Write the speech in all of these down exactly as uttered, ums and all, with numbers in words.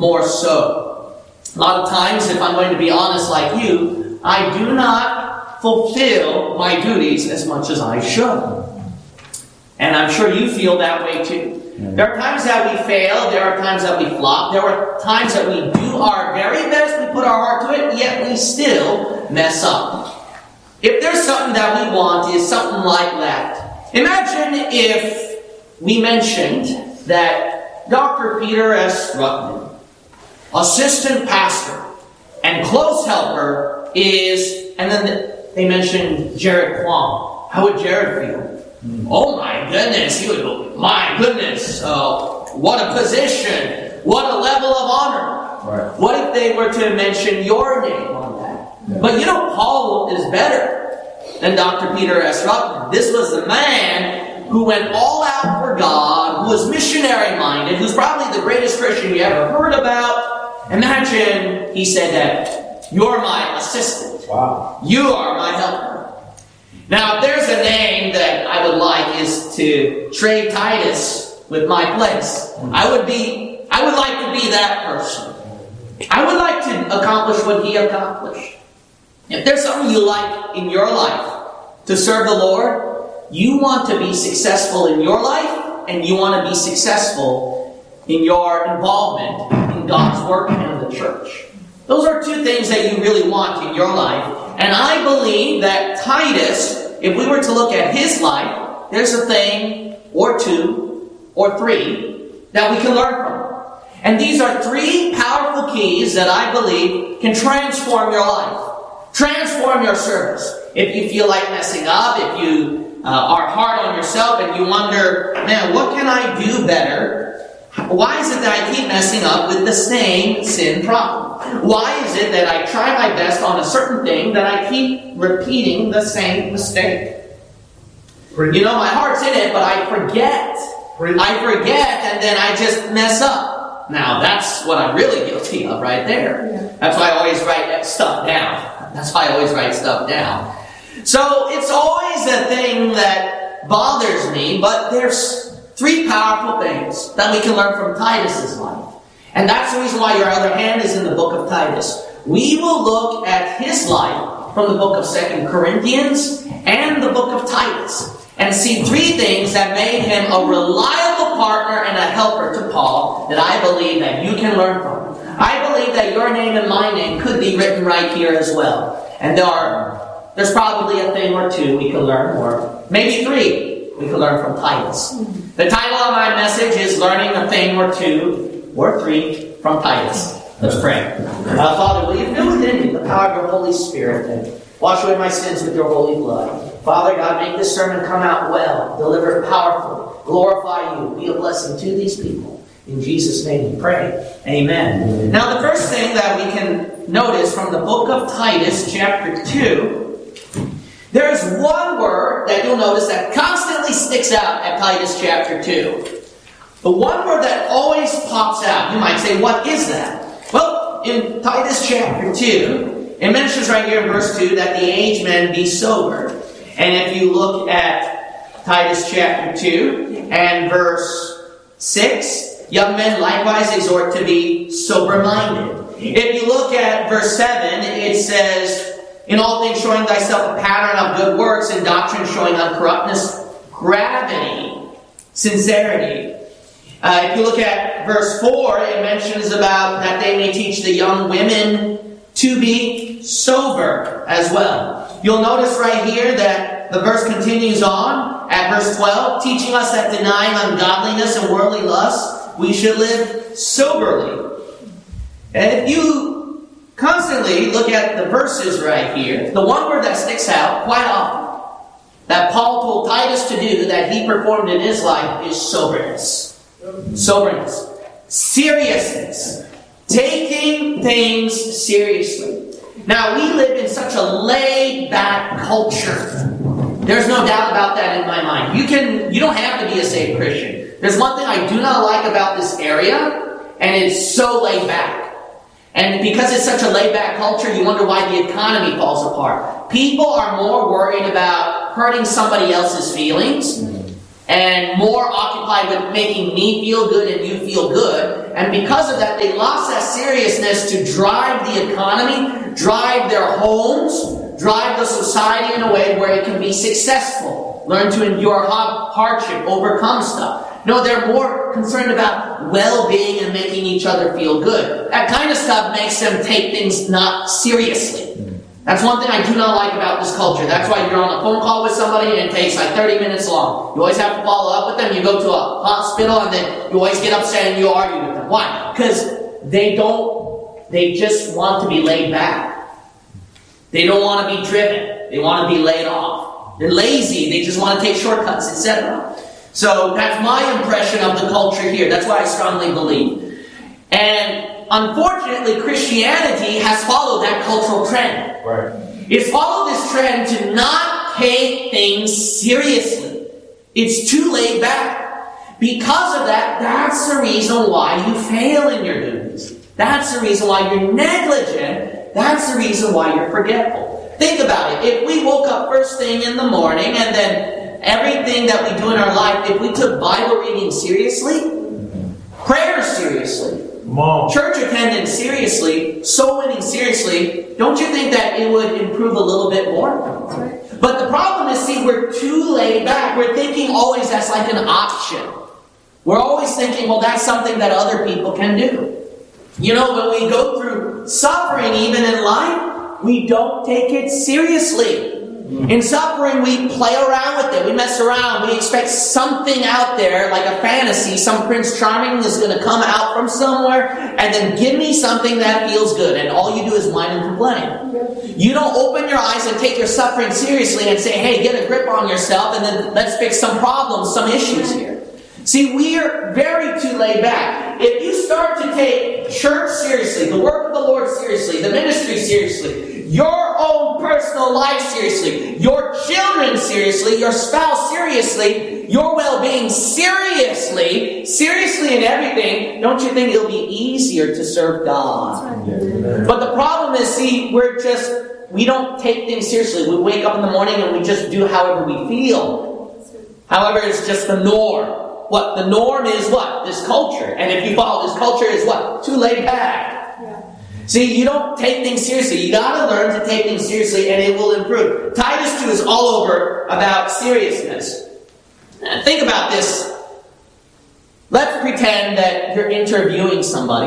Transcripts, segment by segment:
more so. A lot of times, if I'm going to be honest like you, I do not fulfill my duties as much as I should. And I'm sure you feel that way too. There are times that we fail, there are times that we flop, there are times that we do our very best, we put our heart to it, yet we still mess up. If there's something that we want, is something like that. Imagine if we mentioned that Doctor Peter S. Ruckman, assistant pastor and close helper, is, and then they mentioned Jared Kwong. How would Jared feel? Mm. Oh my goodness, he would go, my goodness, uh, what a position, what a level of honor. Right. What if they were to mention your name on that? Yeah. But you know, Paul is better than Doctor Peter S. Ruckman. This was the man who went all out for God, who was missionary-minded, who's probably the greatest Christian you ever heard about. Imagine he said that, you're my assistant. Wow. You are my helper. Now, if there's a name that I would like is to trade Titus with my place. I would be, I would like to be that person. I would like to accomplish what he accomplished. If there's something you like in your life to serve the Lord, you want to be successful in your life, and you want to be successful in your involvement in God's work and the church. Those are two things that you really want in your life. And I believe that Titus, if we were to look at his life, there's a thing or two or three that we can learn from. And these are three powerful keys that I believe can transform your life, transform your service. If you feel like messing up, if you uh, are hard on yourself and you wonder, man, what can I do better? Why is it that I keep messing up with the same sin problem? Why is it that I try my best on a certain thing that I keep repeating the same mistake? You know, my heart's in it, but I forget. I forget, and then I just mess up. Now, that's what I'm really guilty of right there. That's why I always write stuff down. That's why I always write stuff down. So, it's always a thing that bothers me, but there's three powerful things that we can learn from Titus's life. And that's the reason why your other hand is in the book of Titus. We will look at his life from the book of Second Corinthians and the book of Titus and see three things that made him a reliable partner and a helper to Paul that I believe that you can learn from. I believe that your name and my name could be written right here as well. And there are, there's probably a thing or two we can learn, or maybe three we can learn from Titus. The title of my message is Learning a Thing or Two or Three from Titus. Let's pray. Uh, Father, will you fill within me the power of your Holy Spirit and wash away my sins with your holy blood. Father God, make this sermon come out well, deliver it powerfully, glorify you, be a blessing to these people. In Jesus' name we pray. Amen. Now the first thing that we can notice from the book of Titus, chapter two, there is one word that you'll notice that constantly sticks out at Titus chapter two. The one word that always pops out. You might say, what is that? Well, in Titus chapter two, it mentions right here in verse two that the aged men be sober. And if you look at Titus chapter two and verse six, young men likewise exhort to be sober-minded. If you look at verse seven, it says, in all things showing thyself a pattern of good works, and doctrine showing uncorruptness, gravity, sincerity. Uh, if you look at verse four, it mentions about that they may teach the young women to be sober as well. You'll notice right here that the verse continues on at verse twelve, teaching us that denying ungodliness and worldly lust, we should live soberly. And if you constantly look at the verses right here, the one word that sticks out quite often, that Paul told Titus to do, that he performed in his life, is soberness. Soberness. Seriousness. Taking things seriously. Now, we live in such a laid-back culture. There's no doubt about that in my mind. You can, you don't have to be a saved Christian. There's one thing I do not like about this area, and it's so laid back. And because it's such a laid-back culture, you wonder why the economy falls apart. People are more worried about hurting somebody else's feelings and more occupied with making me feel good and you feel good. And because of that, they lost that seriousness to drive the economy, drive their homes, drive the society in a way where it can be successful. Learn to endure hardship, overcome stuff. No, they're more concerned about well-being and making each other feel good. That kind of stuff makes them take things not seriously. That's one thing I do not like about this culture. That's why you're on a phone call with somebody and it takes like thirty minutes long. You always have to follow up with them. You go to a hospital and then you always get upset and you argue with them. Why? Because they don't, they just want to be laid back. They don't want to be driven. They want to be laid off. They're lazy. They just want to take shortcuts, et cetera. So that's my impression of the culture here. That's what I strongly believe. And unfortunately, Christianity has followed that cultural trend. Right. It's followed this trend to not take things seriously. It's too laid back. Because of that, that's the reason why you fail in your duties. That's the reason why you're negligent. That's the reason why you're forgetful. Think about it. If we woke up first thing in the morning and then everything that we do in our life, if we took Bible reading seriously, prayer seriously, Mom. church attendance seriously, soul winning seriously, don't you think that it would improve a little bit more? But the problem is, see, we're too laid back. We're thinking always that's like an option. We're always thinking, well, that's something that other people can do. You know, when we go through suffering, even in life, we don't take it seriously. In suffering, we play around with it. We mess around. We expect something out there, like a fantasy. Some Prince Charming is going to come out from somewhere and then give me something that feels good. And all you do is whine and complain. You don't open your eyes and take your suffering seriously and say, hey, get a grip on yourself and then let's fix some problems, some issues here. See, we are very too laid back. If you start to take church seriously, the work of the Lord seriously, the ministry seriously, your own personal life seriously, your children seriously, your spouse seriously, your well-being seriously, seriously in everything, don't you think it'll be easier to serve God? But the problem is, see, we're just, we don't take things seriously. We wake up in the morning and we just do however we feel. However, it's just the norm. What? The norm is what? This culture. And if you follow this culture, is what? Too laid back. Yeah. See, you don't take things seriously. You got to learn to take things seriously and it will improve. Titus two is all over about seriousness. Now, think about this. Let's pretend that you're interviewing somebody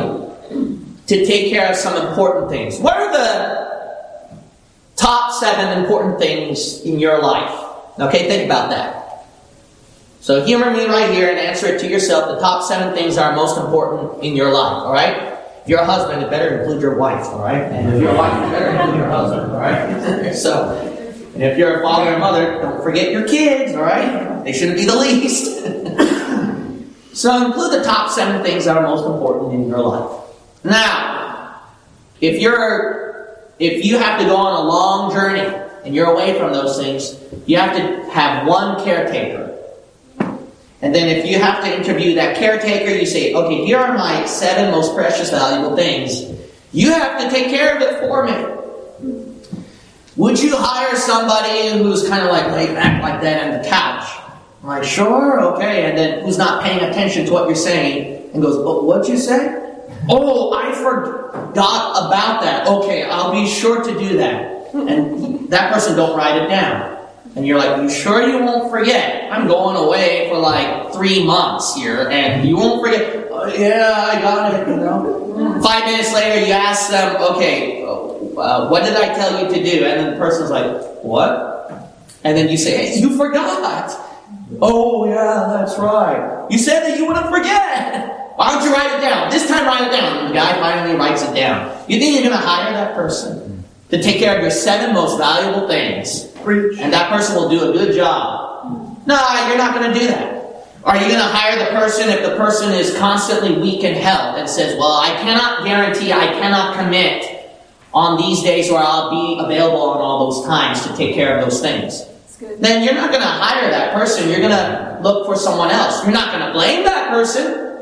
to take care of some important things. What are the top seven important things in your life? Okay, think about that. So humor me right here and answer it to yourself. The top seven things that are most important in your life, all right? If you're a husband, it better include your wife, all right? And if you're a wife, it better include your husband, all right? So, and if you're a father or mother, don't forget your kids, all right? They shouldn't be the least. So include the top seven things that are most important in your life. Now, if you're, if you have to go on a long journey and you're away from those things, you have to have one caretaker. And then if you have to interview that caretaker, you say, okay, here are my seven most precious, valuable things. You have to take care of it for me. Would you hire somebody who's kind of like laid back like that on the couch? I'm like, sure, okay. And then who's not paying attention to what you're saying and goes, oh, what'd you say? Oh, I forgot about that. Okay, I'll be sure to do that. And that person don't write it down. And you're like, you sure you won't forget? I'm going away for like three months here, and you won't forget. Oh, yeah, I got it, you know. Five minutes later, you ask them, okay, uh, what did I tell you to do? And then the person's like, what? And then you say, hey, you forgot. Oh, yeah, that's right. You said that you wouldn't forget. Why don't you write it down? This time, write it down. And the guy finally writes it down. You think you're going to hire that person to take care of your seven most valuable things? And that person will do a good job. No, you're not going to do that. Are you going to hire the person if the person is constantly weak in health and says, well, I cannot guarantee, I cannot commit on these days where I'll be available on all those times to take care of those things? Then you're not going to hire that person. You're going to look for someone else. You're not going to blame that person. Yeah.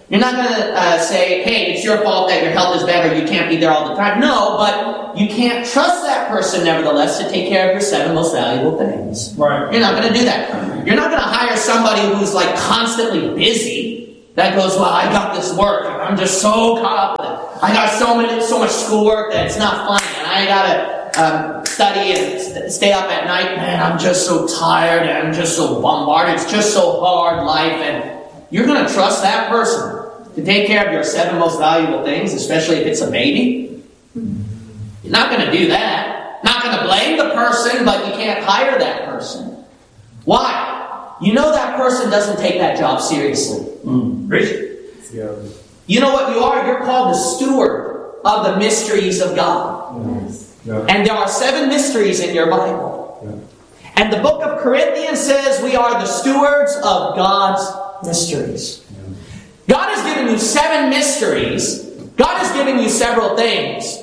You're not going to uh, say, hey, it's your fault that your health is bad or you can't be there all the time. No, but you can't trust that person, nevertheless, to take care of your seven most valuable things. Right. You're not going to do that. You're not going to hire somebody who's like constantly busy that goes, well, I got this work and I'm just so caught up with it. I got so many, so much schoolwork that it's not funny, and I got to um, study and st- stay up at night. Man, I'm just so tired and I'm just so bombarded. It's just so hard life, and you're going to trust that person to take care of your seven most valuable things, especially if it's a baby? You're not going to do that. Not going to blame the person, but you can't hire that person. Why? You know that person doesn't take that job seriously. Mm. Yeah. You know what you are? You're called the steward of the mysteries of God. Yes. Yeah. And there are seven mysteries in your Bible. Yeah. And the book of Corinthians says we are the stewards of God's mysteries. God has given you seven mysteries. God has given you several things.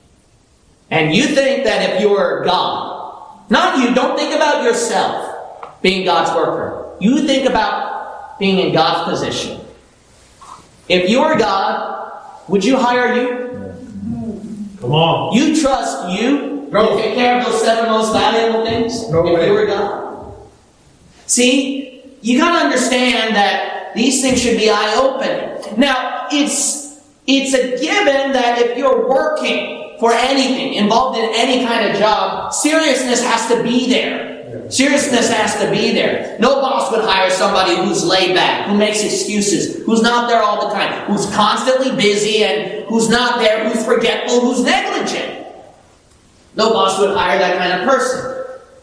And you think that if you are God, not you, don't think about yourself being God's worker. You think about being in God's position. If you were God, would you hire you? Come on. You trust you No. to take care of those seven most valuable things? No if way. you were God. See, you got to understand that these things should be eye-opening. Now, it's it's a given that if you're working for anything, involved in any kind of job, seriousness has to be there. Seriousness has to be there. No boss would hire somebody who's laid back, who makes excuses, who's not there all the time, who's constantly busy and who's not there, who's forgetful, who's negligent. No boss would hire that kind of person.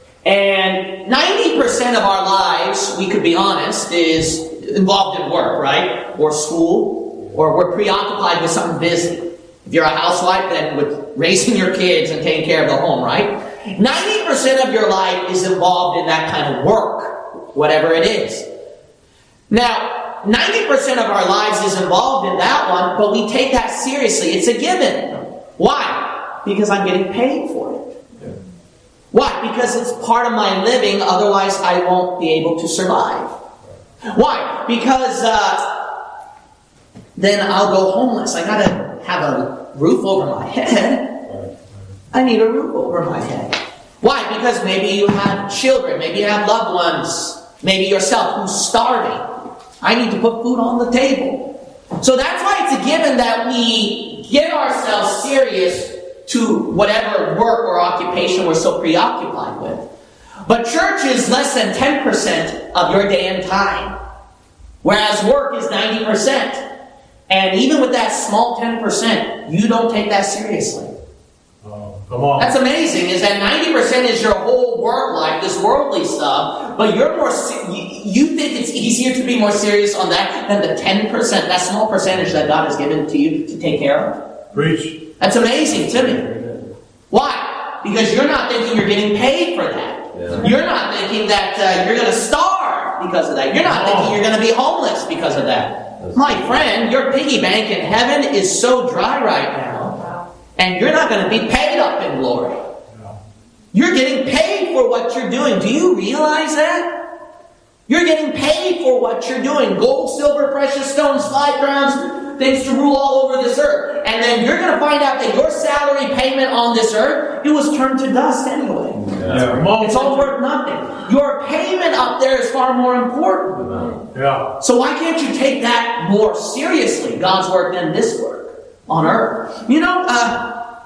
And ninety percent of our lives, we could be honest, is involved in work, right? Or school, or we're preoccupied with something busy. If you're a housewife, then with raising your kids and taking care of the home, right? ninety percent of your life is involved in that kind of work, whatever it is. Now, ninety percent of our lives is involved in that one, but we take that seriously. It's a given. Why? Because I'm getting paid for it. Why? Because it's part of my living, otherwise I won't be able to survive. Why? Because uh, then I'll go homeless. I gotta have a roof over my head. I need a roof over my head. Why? Because maybe you have children, maybe you have loved ones, maybe yourself who's starving. I need to put food on the table. So that's why it's a given that we get ourselves serious to whatever work or occupation we're so preoccupied with. But church is less than ten percent of your day and time, whereas work is ninety percent. And even with that small ten percent, you don't take that seriously. Oh, come on. That's amazing, is that ninety percent is your whole work life, this worldly stuff, but you're more, you, you think it's easier to be more serious on that than the ten percent, that small percentage that God has given to you to take care of? Preach. That's amazing to me. Why? Because you're not thinking you're getting paid for that. Yeah. You're not thinking that uh, you're going to starve because of that. You're not thinking you're going to be homeless because of that. My friend, your piggy bank in heaven is so dry right now, and you're not going to be paid up in glory. You're getting paid for what you're doing. Do you realize that? You're getting paid for what you're doing. Gold, silver, precious stones, five crowns, things to rule all over this earth. And then you're going to find out that your salary payment on this earth, it was turned to dust anyway. Yeah. Come on. It's all worth nothing. Your payment up there is far more important. Yeah. So why can't you take that more seriously, God's work, than this work on earth? You know, uh,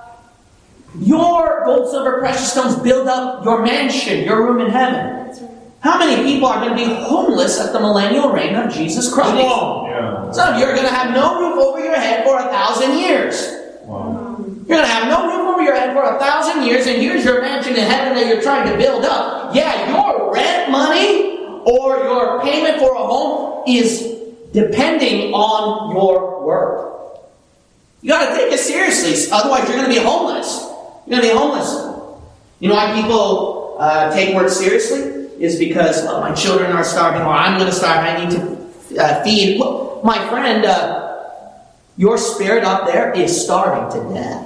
your gold, silver, precious stones build up your mansion, your room in heaven. How many people are going to be homeless at the millennial reign of Jesus Christ? Come on. Yeah. Some of you are going to have no roof over your head for a thousand years. Wow. You're going to have no roof over your head for a thousand years, and here's your mansion in heaven that you're trying to build up. Yeah, your rent money or your payment for a home is depending on your work. You got to take it seriously, otherwise you're going to be homeless. You're going to be homeless. You know why people uh, take work seriously? Is because oh, my children are starving, or I'm going to starve, I need to uh, feed. Well, my friend, uh, your spirit up there is starving to death.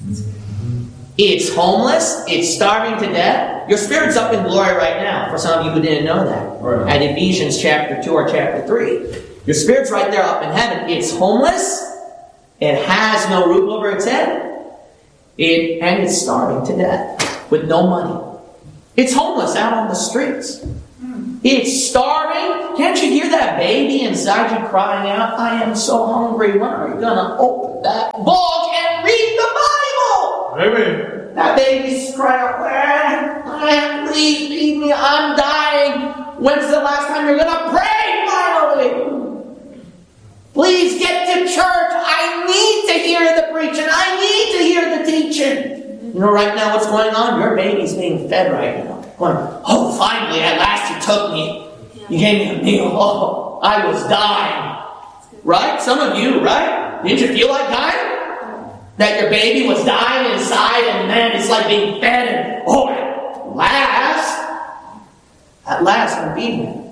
It's homeless, it's starving to death. Your spirit's up in glory right now, for some of you who didn't know that. Right. At Ephesians chapter two or chapter three. Your spirit's right there up in heaven. It's homeless. It has no roof over its head. It, and it's starving to death with no money. It's homeless out on the streets. It's starving. Can't you hear that baby inside you crying out, I am so hungry. When are you going to open that book and read the Bible? Amen. That baby's crying out, please leave me. I'm dying. When's the last time you're going to pray finally? Please get to church. I need to hear the preaching. I need to hear the teaching. You know, right now what's going on? Your baby's being fed right now. Going, oh, finally, at last you took me. You gave me a meal. Oh, I was dying. Right? Some of you, right? Didn't you feel like dying? That your baby was dying inside and then it's like being fed and, oh, at last, at last I'm feeding it.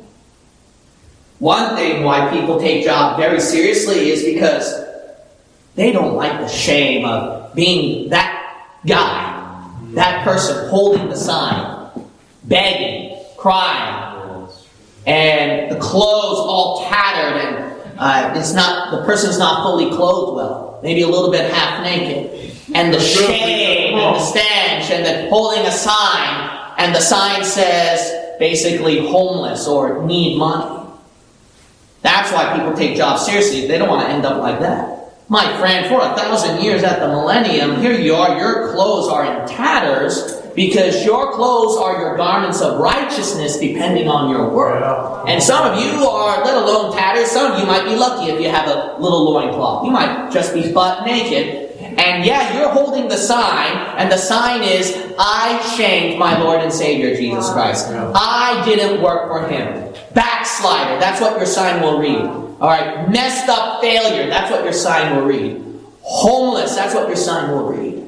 One thing why people take job very seriously is because they don't like the shame of being that guy, that person holding the sign, begging, crying, and the clothes all tattered, and uh, it's not the person's not fully clothed well, maybe a little bit half naked, and the shame and the stench, and the holding a sign, and the sign says basically homeless or need money. That's why people take jobs seriously. They don't want to end up like that. My friend, for a thousand years at the millennium, here you are, your clothes are in tatters because your clothes are your garments of righteousness depending on your work. And some of you are, let alone tatters, some of you might be lucky if you have a little loincloth. You might just be butt naked. And yeah, you're holding the sign, and the sign is, I shamed my Lord and Savior, Jesus Christ. I didn't work for Him. Backslider, that's what your sign will read. Alright, messed up failure, that's what your sign will read. Homeless, that's what your sign will read.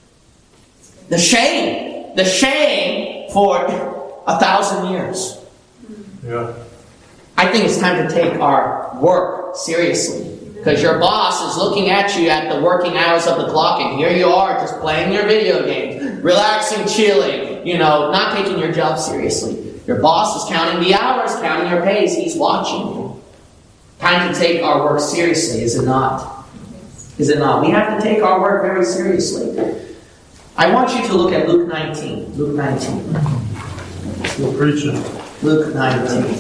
The shame, the shame for a thousand years. Yeah. I think it's time to take our work seriously. Because your boss is looking at you at the working hours of the clock, and here you are just playing your video games, relaxing, chilling, you know, not taking your job seriously. Your boss is counting the hours, counting your pays. He's watching you. Time to take our work seriously, is it not? Is it not? We have to take our work very seriously. I want you to look at Luke nineteen. Luke nineteen. Still preaching. Luke nineteen.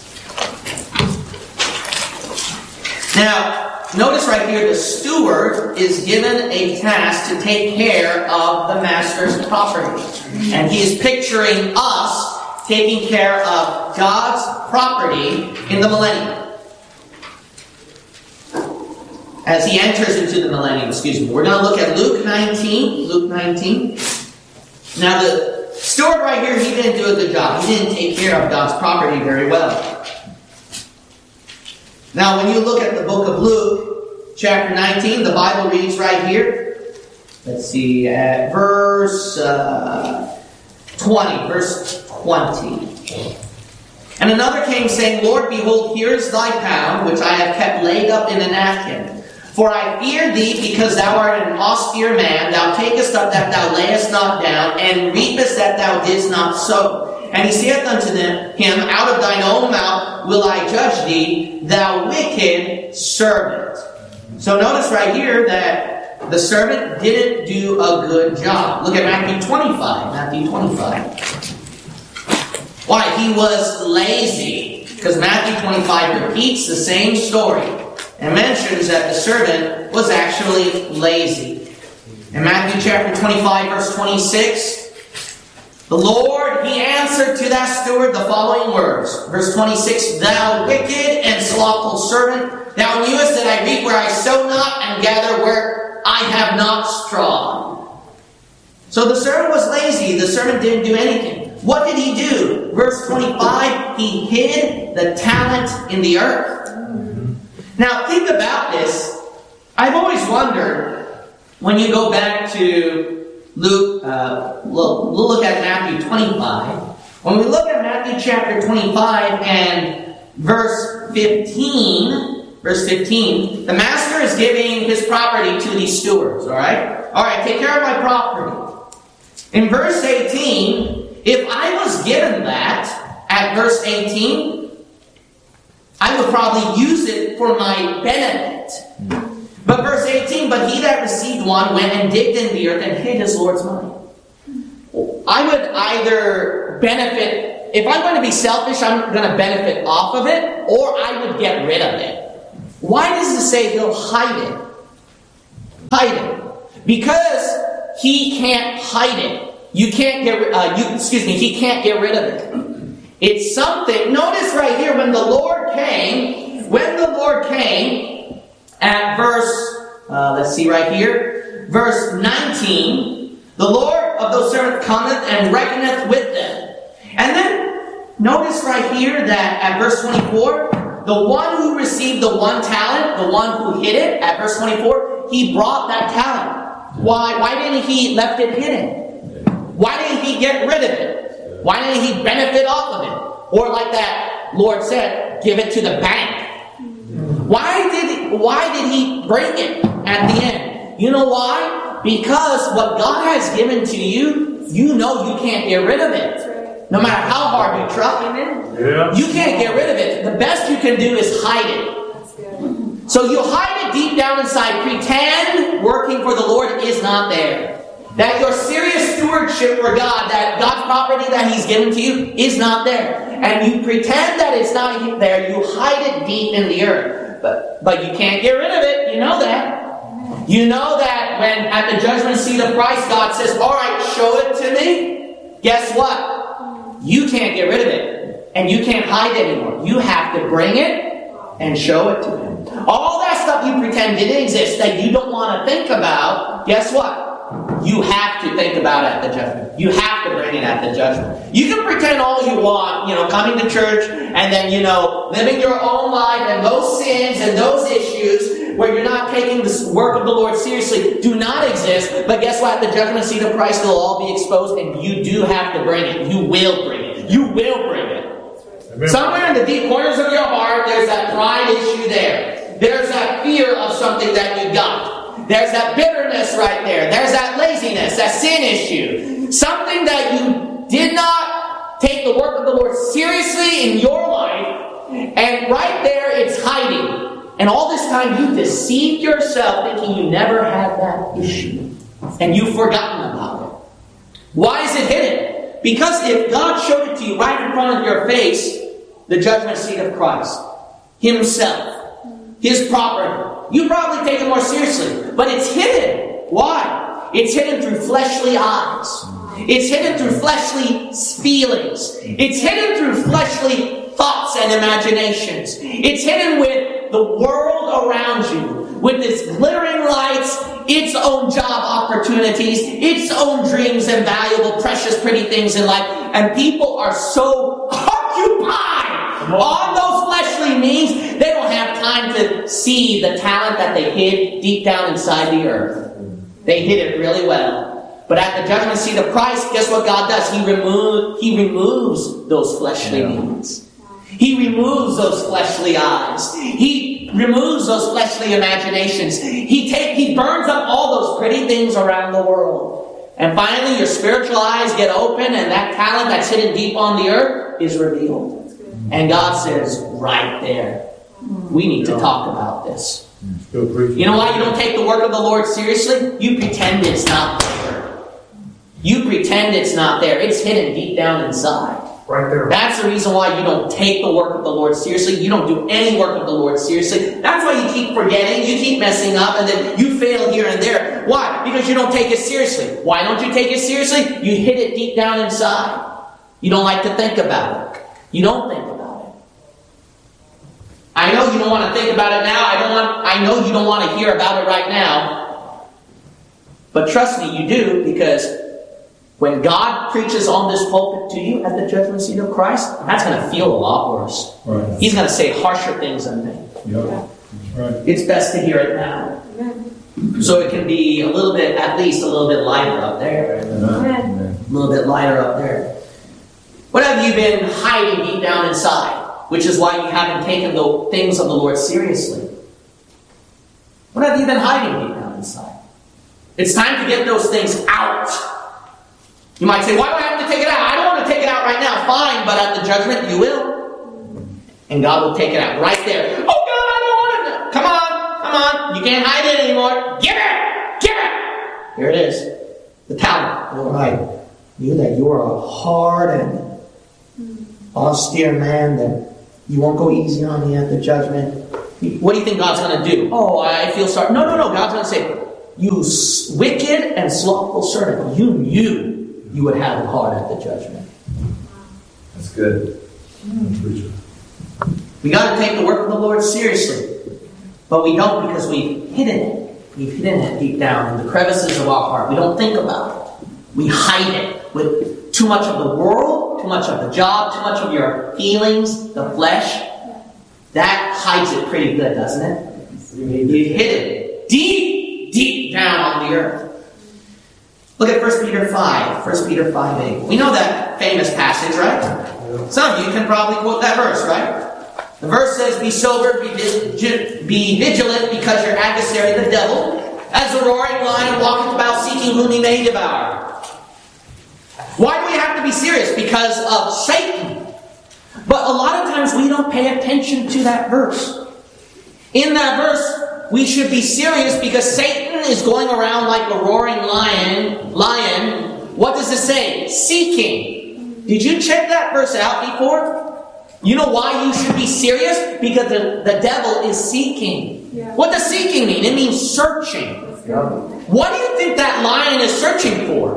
Now, notice right here, the steward is given a task to take care of the master's property. And he is picturing us taking care of God's property in the millennium. As he enters into the millennium, excuse me. We're going to look at Luke nineteen. Luke nineteen. Now, the steward right here, he didn't do a good job. He didn't take care of God's property very well. Now, when you look at the book of Luke, chapter nineteen, the Bible reads right here. Let's see, at verse uh, twenty. Verse twenty. And another came saying, Lord, behold, here is thy pound, which I have kept laid up in a napkin. For I fear thee, because thou art an austere man. Thou takest up that thou layest not down, and reapest that thou didst not sow. And he saith unto them, him, out of thine own mouth will I judge thee, thou wicked servant. So notice right here that the servant didn't do a good job. Look at Matthew twenty-five. Matthew twenty-five. Why? He was lazy. Because Matthew twenty-five repeats the same story and mentions that the servant was actually lazy. In Matthew chapter twenty-five, verse twenty-six, the Lord, He answered to that steward the following words. Verse twenty-six, Thou wicked and slothful servant, thou knewest that I reap where I sow not, and gather where I have not straw. So the servant was lazy. The servant didn't do anything. What did he do? Verse twenty-five, he hid the talent in the earth. Now think about this. I've always wondered, when you go back to Luke, uh, we'll, we'll look at Matthew twenty-five. When we look at Matthew chapter twenty-five and verse fifteen, verse fifteen, the master is giving his property to these stewards, alright? Alright, take care of my property. In verse eighteen, if I was given that, at verse eighteen, I would probably use it for my benefit. But verse eighteen, but he that received one went and digged in the earth and hid his Lord's money. I would either benefit, if I'm going to be selfish, I'm going to benefit off of it, or I would get rid of it. Why does it say he'll hide it? Hide it. Because he can't hide it. You can't get, uh, you, excuse me, he can't get rid of it. It's something, notice right here, when the Lord came, when the Lord came, at verse, uh, let's see right here, verse nineteen, the Lord of those servants cometh and reckoneth with them. And then, notice right here that at verse twenty-four, the one who received the one talent, the one who hid it, at verse twenty-four, he brought that talent. Why? Why didn't he left it hidden? Why didn't he get rid of it? Why didn't he benefit off of it? Or like that Lord said, give it to the bank. Why did, why did he bring it at the end? You know why? Because what God has given to you, you know you can't get rid of it. No matter how hard you try. Yeah. You can't get rid of it. The best you can do is hide it. So you hide it deep down inside. Pretend working for the Lord is not there. That your serious stewardship for God, that God's property that He's given to you, is not there. And you pretend that it's not there. You hide it deep in the earth. But, but you can't get rid of it. You know that. You know that when at the judgment seat of Christ, God says, all right, show it to me. Guess what? You can't get rid of it. And you can't hide it anymore. You have to bring it and show it to Him. All that stuff you pretend didn't exist that you don't want to think about, guess what? You have to think about it at the judgment. You have to bring it at the judgment. You can pretend all you want, you know, coming to church and then, you know, living your own life and those sins and those issues where you're not taking the work of the Lord seriously do not exist. But guess what? At the judgment seat of Christ, they'll all be exposed and you do have to bring it. You will bring it. You will bring it. Amen. Somewhere in the deep corners of your heart, there's that pride issue there. There's that fear of something that you got. There's that bitterness right there. There's that laziness, that sin issue. Something that you did not take the work of the Lord seriously in your life. And right there, it's hiding. And all this time, you deceived yourself thinking you never had that issue. And you've forgotten about it. Why is it hidden? Because if God showed it to you right in front of your face, the judgment seat of Christ, Himself, His property, you probably take it more seriously. But it's hidden. Why? It's hidden through fleshly eyes. It's hidden through fleshly feelings. It's hidden through fleshly thoughts and imaginations. It's hidden with the world around you, with its glittering lights, its own job opportunities, its own dreams and valuable, precious, pretty things in life. And people are so occupied on those fleshly means, they don't have time to see the talent that they hid deep down inside the earth. They hid it really well. But at the judgment seat of Christ, guess what God does? He, remove, he removes those fleshly needs. He removes those fleshly eyes. He removes those fleshly imaginations. He, take, he burns up all those pretty things around the world. And finally, your spiritual eyes get open and that talent that's hidden deep on the earth is revealed. And God says, right there, we need to talk about this. You know why you don't take the work of the Lord seriously? You pretend it's not there. You pretend it's not there. It's hidden deep down inside. Right there. That's the reason why you don't take the work of the Lord seriously. You don't do any work of the Lord seriously. That's why you keep forgetting, you keep messing up, and then you fail here and there. Why? Because you don't take it seriously. Why don't you take it seriously? You hid it deep down inside. You don't like to think about it. You don't think about it. I know you don't want to think about it now. I don't want. I know you don't want to hear about it right now. But trust me, you do, because when God preaches on this pulpit to you at the judgment seat of Christ, that's going to feel a lot worse. Right. He's going to say harsher things than me. Yep. That's right. It's best to hear it now. Amen. So it can be a little bit, at least a little bit lighter up there. Amen. A little bit lighter up there. What have you been hiding deep down inside? Which is why you haven't taken the things of the Lord seriously. What have you been hiding deep down inside? It's time to get those things out. You might say, why do I have to take it out? I don't want to take it out right now. Fine, but at the judgment you will. And God will take it out right there. Oh God, I don't want it. Come on, come on. You can't hide it anymore. Give it, give it. Here it is. The talent. All right. You that you are a hard and austere man, that you won't go easy on me at the judgment. What do you think God's going to do? Oh, I feel sorry. No, no, no. God's going to say, you wicked and slothful servant, you knew you would have it hard at the judgment. That's good. Preacher. We got to take the work of the Lord seriously. But we don't because we've hidden it. We've hidden it deep down in the crevices of our heart. We don't think about it. We hide it with too much of the world, too much of the job, too much of your feelings, the flesh. That hides it pretty good, doesn't it? You hid it deep, deep down on the earth. Look at First Peter five. First Peter five eight. We know that famous passage, right? Yeah. Some of you can probably quote that verse, right? The verse says, be sober, be, vig- be vigilant, because your adversary, the devil, as a roaring lion, walketh about seeking whom he may devour. Why do we have to be serious? Because of Satan. But a lot of times we don't pay attention to that verse. In that verse, we should be serious because Satan is going around like a roaring lion. Lion. What does it say? Seeking. Did you check that verse out before? You know why you should be serious? Because the, the devil is seeking. Yeah. What does seeking mean? It means searching. Yeah. What do you think that lion is searching for?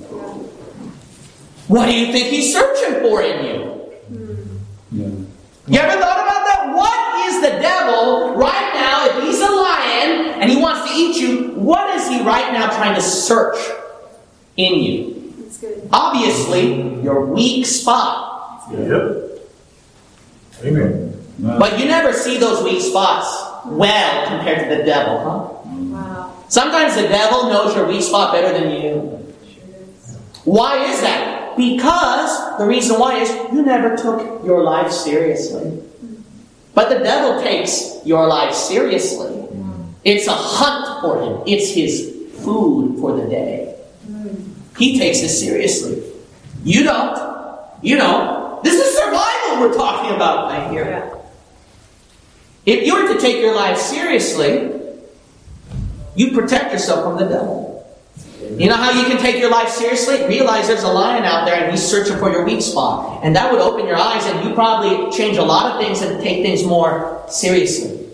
What do you think he's searching for in you? Yeah. You ever thought about that? What is the devil right now, if he's a lion and he wants to eat you, what is he right now trying to search in you? That's good. Obviously, your weak spot. Yep. Amen. But you never see those weak spots well compared to the devil, huh? Wow. Sometimes the devil knows your weak spot better than you. Sure is. Why is that? Because the reason why is you never took your life seriously. But the devil takes your life seriously. It's a hunt for him. It's his food for the day. He takes it seriously. You don't. You don't. This is survival we're talking about right here. Yeah. If you were to take your life seriously, you protect yourself from the devil. You know how you can take your life seriously? Realize there's a lion out there and he's searching for your weak spot. And that would open your eyes and you probably change a lot of things and take things more seriously.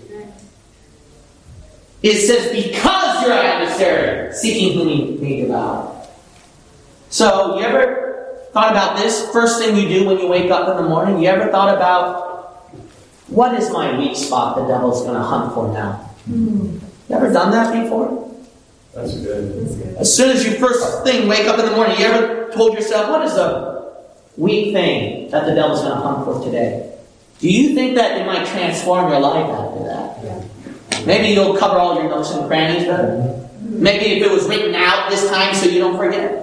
It says, because your adversary, seeking whom he may devour. So, you ever thought about this? First thing you do when you wake up in the morning, you ever thought about, what is my weak spot the devil's going to hunt for now? Mm-hmm. You ever done that before? That's good. That's good. As soon as you first thing wake up in the morning, you ever told yourself, what is the weak thing that the devil's going to hunt for today? Do you think that it might transform your life after that? Yeah. Maybe you'll cover all your nooks and crannies better. Mm-hmm. Maybe if it was written out this time so you don't forget.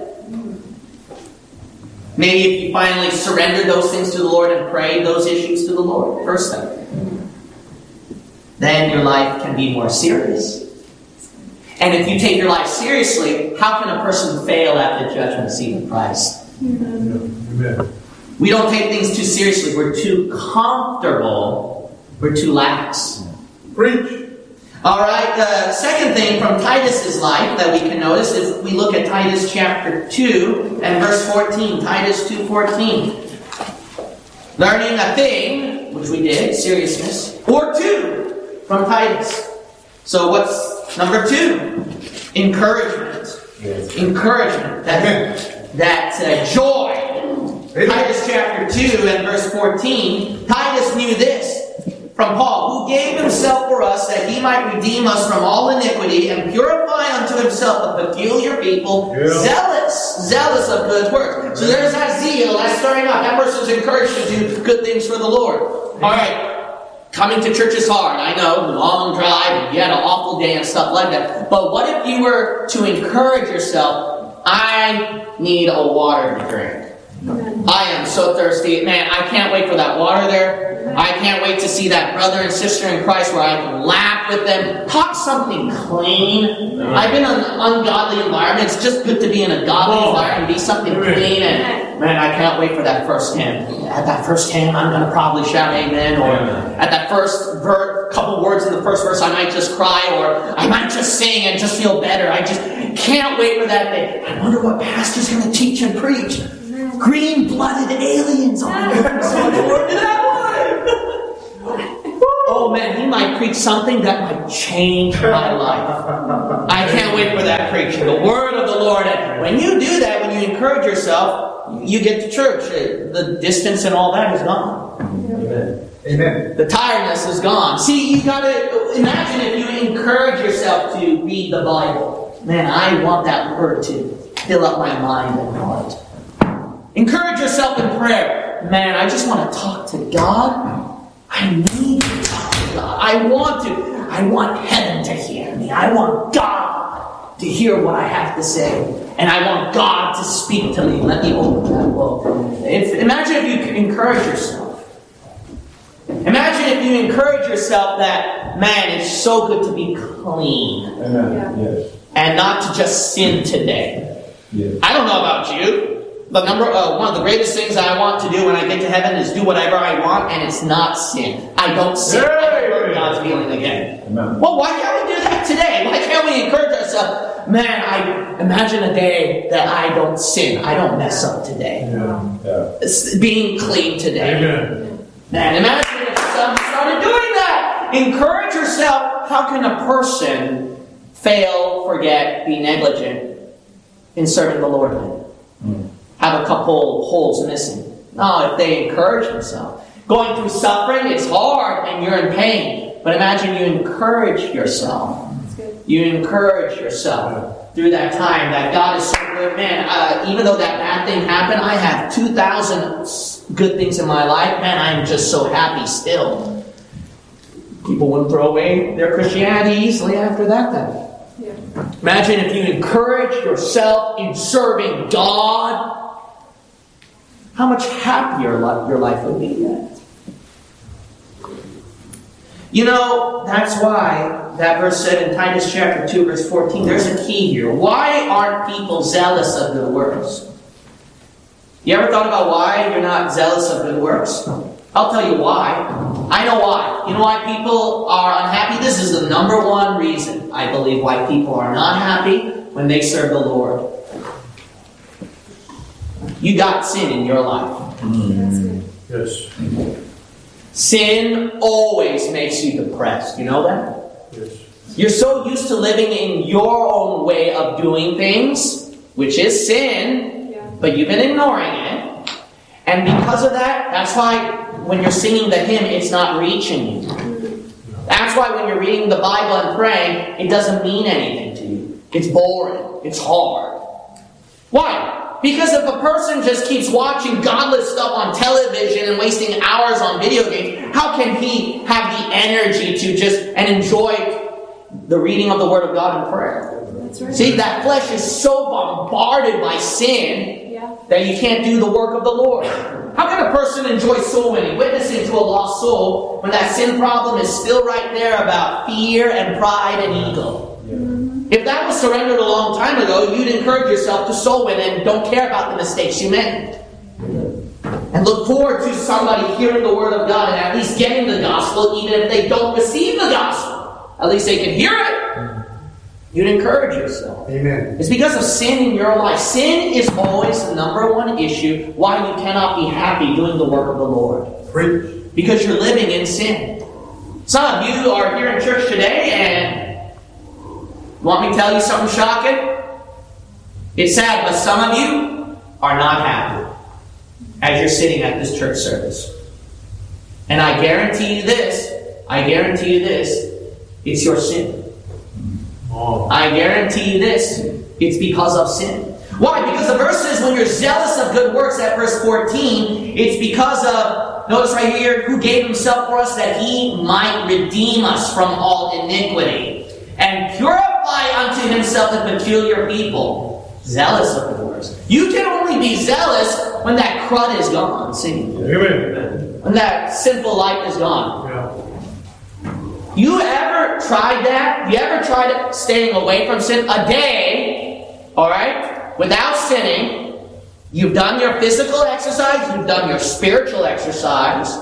Maybe if you finally surrendered those things to the Lord and prayed those issues to the Lord, first thing, then your life can be more serious. And if you take your life seriously, how can a person fail at the judgment seat of Christ? Amen. We don't take things too seriously. We're too comfortable. We're too lax. Preach. All right, the second thing from Titus's life that we can notice is we look at Titus chapter two and verse fourteen. Titus two fourteen. Learning a thing, which we did, seriousness, or two from Titus. So what's number two? Encouragement. Yes. Encouragement. That, that uh, joy. Titus chapter two and verse fourteen. Titus knew this from Paul, who gave himself for us that he might redeem us from all iniquity and purify unto himself a peculiar people, yeah. zealous, zealous of good works. So there's that zeal, that stirring up. That person's encouraged to do good things for the Lord. All right, coming to church is hard. I know, long drive, and you had an awful day and stuff like that. But what if you were to encourage yourself, I need a water to drink. I am so thirsty. Man, I can't wait for that water there. I can't wait to see that brother and sister in Christ where I can laugh with them, talk something clean. I've been in an ungodly environment. It's just good to be in a godly environment, be something clean. And man, I can't wait for that first hymn. At that first hymn, I'm going to probably shout amen. Or at that first ver- couple words in the first verse, I might just cry. Or I might just sing and just feel better. I just can't wait for that day. I wonder what pastor's going to teach and preach. Green-blooded aliens on earth. Oh man, he might preach something that might change my life. I can't wait for that preaching. The word of the Lord. And when you do that, when you encourage yourself, you get to church. The distance and all that is gone. Amen. Amen. The tiredness is gone. See, you gotta imagine if you encourage yourself to read the Bible. Man, I want that word to fill up my mind and heart. Encourage yourself in prayer. Man, I just want to talk to God. I need to talk to God. I want to. I want heaven to hear me. I want God to hear what I have to say. And I want God to speak to me. Let me open that book. If, imagine if you could encourage yourself. Imagine if you encourage yourself that, man, it's so good to be clean. Amen. Yeah. Yes. And not to just sin today. Yes. I don't know about you. But number uh, one of the greatest things I want to do when I get to heaven is do whatever I want, and it's not sin. I don't sin. I don't hurt God's feeling again. Amen. Well, why can't we do that today? Why can't we encourage ourselves? Man, I imagine a day that I don't sin. I don't mess up today. Yeah. Yeah. It's being clean today. Amen. Man, imagine if someone started doing that. Encourage yourself. How can a person fail, forget, be negligent in serving the Lord? Mm. Have a couple holes missing. No, if they encourage themselves. Going through suffering, it's hard and you're in pain. But imagine you encourage yourself. You encourage yourself through that time that God is so good. Man, uh, even though that bad thing happened, I have two thousand good things in my life. Man, I'm just so happy still. People wouldn't throw away their Christianity easily after that then. Yeah. Imagine if you encourage yourself in serving God. How much happier your life would be then. You know, that's why that verse said in Titus chapter two, verse fourteen, there's a key here. Why aren't people zealous of good works? You ever thought about why you're not zealous of good works? I'll tell you why. I know why. You know why people are unhappy? This is the number one reason, I believe, why people are not happy when they serve the Lord. You got sin in your life. Mm. Yes. Sin always makes you depressed. You know that? Yes. You're so used to living in your own way of doing things, which is sin, Yeah. but you've been ignoring it. And because of that, that's why when you're singing the hymn, it's not reaching you. That's why when you're reading the Bible and praying, it doesn't mean anything to you. It's boring. It's hard. Why? Because if a person just keeps watching godless stuff on television and wasting hours on video games, how can he have the energy to just and enjoy the reading of the Word of God and prayer? That's right. See, that flesh is so bombarded by sin Yeah. that you can't do the work of the Lord. How can a person enjoy soul winning, witnessing to a lost soul, when that sin problem is still right there about fear and pride and ego? If that was surrendered a long time ago, you'd encourage yourself to soul win and don't care about the mistakes you made. And look forward to somebody hearing the Word of God and at least getting the gospel, even if they don't receive the gospel. At least they can hear it. You'd encourage yourself. Amen. It's because of sin in your life. Sin is always the number one issue why you cannot be happy doing the work of the Lord. Preach. Because you're living in sin. Some of you are here in church today and want me to tell you something shocking? It's sad, but some of you are not happy as you're sitting at this church service. And I guarantee you this, I guarantee you this, it's your sin. Oh. I guarantee you this, it's because of sin. Why? Because the verse says when you're zealous of good works at verse fourteen, it's because of, notice right here, who gave himself for us that he might redeem us from all iniquity and purify unto himself a peculiar people, Zealous of the words. You can only be zealous when that crud is gone, see? Amen. When that sinful life is gone. Yeah. You ever tried that? You ever tried staying away from sin a day, alright, without sinning? You've done your physical exercise, you've done your spiritual exercise,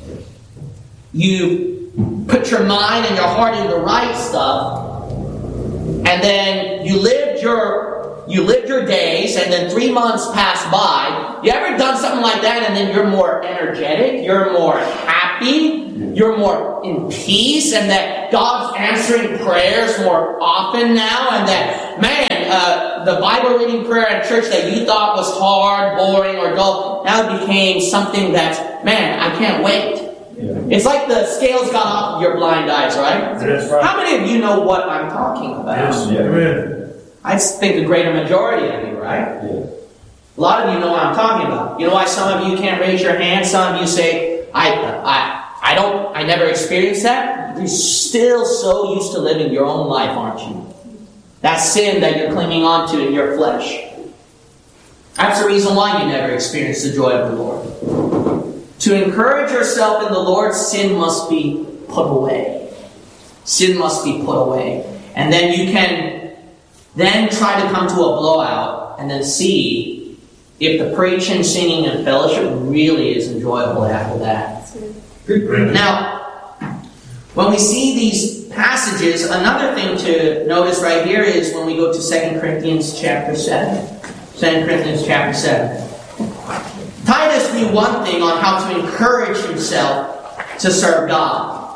you've put your mind and your heart in the right stuff, and then you lived your you lived your days, and then three months passed by. You ever done something like that, and then you're more energetic, you're more happy, you're more in peace, and that God's answering prayers more often now, and that, man, uh, the Bible reading prayer at church that you thought was hard, boring, or dull, now became something that's, man, I can't wait. Yeah. It's like the scales got off of your blind eyes, right? That's right. How many of you know what I'm talking about? Yes. Yeah. Amen. I think a greater majority of you, right? Yeah. A lot of you know what I'm talking about. You know why some of you can't raise your hand? Some of you say, I, I, I don't, I never experienced that. You're still so used to living your own life, aren't you? That sin that you're clinging on to in your flesh. That's the reason why you never experienced the joy of the Lord. To encourage yourself in the Lord, sin must be put away. Sin must be put away. And then you can then try to come to a blowout and then see if the preaching, singing, and fellowship really is enjoyable after that. Now, when we see these passages, another thing to notice right here is when we go to Second Corinthians chapter seven. Second Corinthians chapter seven. Titus knew one thing on how to encourage himself to serve God.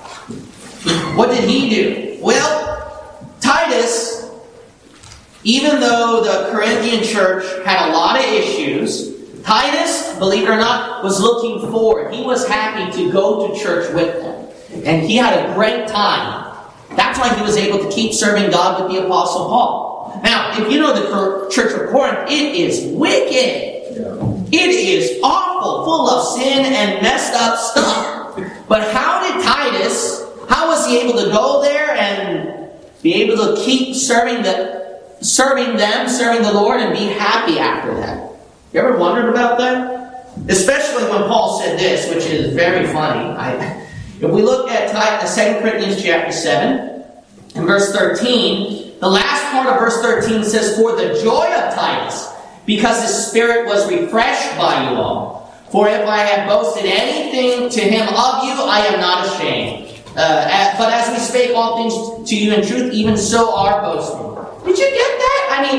What did he do? Well, Titus, even though the Corinthian church had a lot of issues, Titus, believe it or not, was looking forward. He was happy to go to church with them. And he had a great time. That's why he was able to keep serving God with the Apostle Paul. Now, if you know the church of Corinth, it is wicked. It is awful, full of sin and messed up stuff. But how did Titus, how was he able to go there and be able to keep serving the, serving them, serving the Lord, and be happy after that? You ever wondered about that? Especially when Paul said this, which is very funny. I, if we look at Second Corinthians chapter seven, and verse thirteen, the last part of verse thirteen says, "For the joy of Titus, because his spirit was refreshed by you all. For if I have boasted anything to him of you, I am not ashamed. Uh, but as we spake all things to you in truth, even so our boasting." Did you get that? I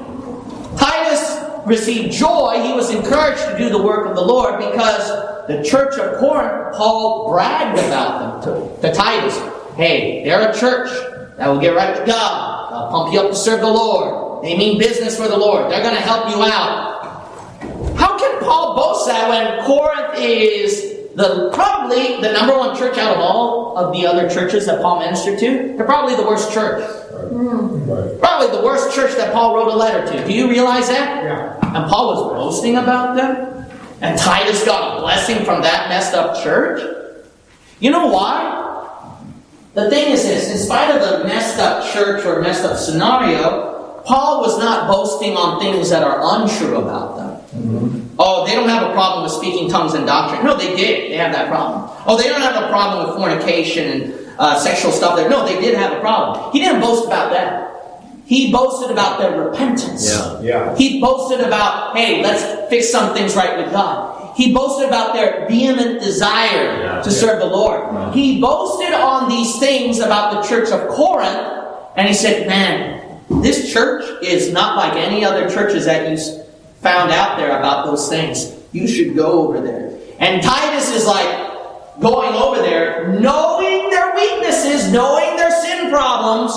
mean, Titus received joy. He was encouraged to do the work of the Lord because the church of Corinth, Paul bragged about them to, to Titus. Hey, they're a church that will get right with God. They'll pump you up to serve the Lord. They mean business for the Lord. They're going to help you out. How can Paul boast that when Corinth is the probably the number one church out of all of the other churches that Paul ministered to? They're probably the worst church. Right. Probably the worst church that Paul wrote a letter to. Do you realize that? Yeah. And Paul was boasting about them? And Titus got a blessing from that messed up church? You know why? The thing is this, in spite of the messed up church or messed up scenario, Paul was not boasting on things that are untrue about them. Mm-hmm. Oh, they don't have a problem with speaking tongues and doctrine. No, they did. They had that problem. Oh, they don't have a problem with fornication and uh, sexual stuff. There. No, they did have a problem. He didn't boast about that. He boasted about their repentance. Yeah. Yeah. He boasted about, hey, let's fix some things right with God. He boasted about their vehement desire Yeah. to serve the Lord. Yeah. He boasted on these things about the church of Corinth, and he said, man, this church is not like any other churches that you found out there about those things. You should go over there. And Titus is like going over there, knowing their weaknesses, knowing their sin problems,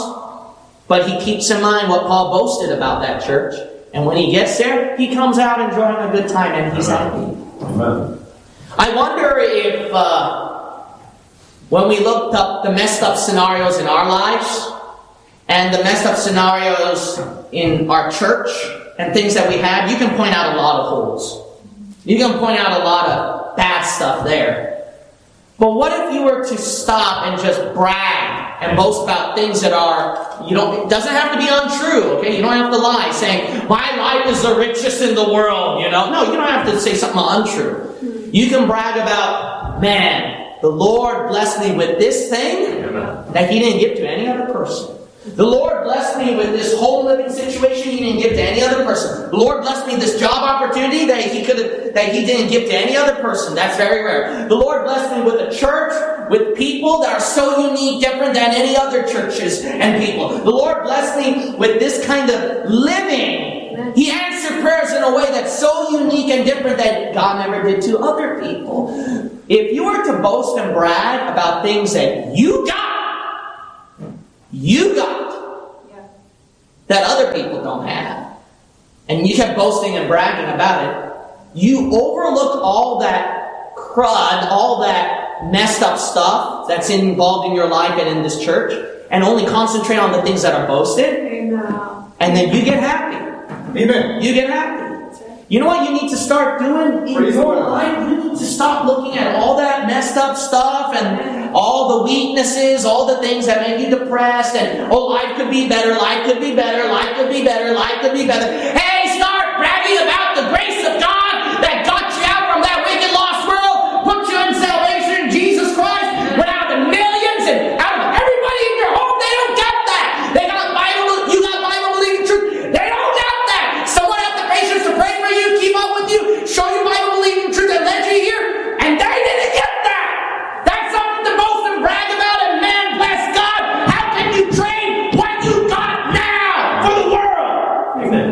but he keeps in mind what Paul boasted about that church. And when he gets there, he comes out enjoying a good time and he's happy. Amen. I wonder if uh, when we looked up the messed up scenarios in our lives and the messed up scenarios in our church and things that we have, you can point out a lot of holes. You can point out a lot of bad stuff there. But what if you were to stop and just brag and boast about things that are, you don't, it doesn't have to be untrue, okay? You don't have to lie saying, my life is the richest in the world, you know? No, you don't have to say something untrue. You can brag about, man, the Lord blessed me with this thing that He didn't give to any other person. The Lord blessed me with this whole living situation He didn't give to any other person. The Lord blessed me this job opportunity that He could have, that He didn't give to any other person. That's very rare. The Lord blessed me with a church, with people that are so unique, different than any other churches and people. The Lord blessed me with this kind of living. He answered prayers in a way that's so unique and different that God never did to other people. If you were to boast and brag about things that you got, you got, Yeah. that other people don't have, and you kept boasting and bragging about it, you overlook all that crud, all that messed up stuff that's involved in your life and in this church, and only concentrate on the things that are boasted, Amen. and then you get happy. Amen. You get happy. You know what you need to start doing in Praise your God. life? You need to stop looking at all that messed up stuff and all the weaknesses, all the things that make you depressed, and, oh, life could be better, life could be better, life could be better, life could be better. Hey, start bragging about the grace of God that got you out from that wicked lost world, put you in salvation in Jesus Christ, went out to millions and out of everybody in your home. They don't get that. They got Bible, you got Bible believing truth. They don't get that. Someone had the patience to pray for you, keep up with you, show you Bible believing truth, and led you here, and they didn't get that. That's something to boast and brag about, and man, bless God, how can you trade what you got now for the world? Amen.